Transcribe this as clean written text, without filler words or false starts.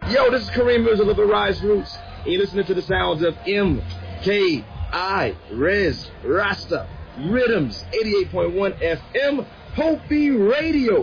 Yo, this is Kareem Mirza of the Rise Roots. And you're listening to the sounds of MKI Rez Rasta Rhythms 88.1 FM Hopi Radio.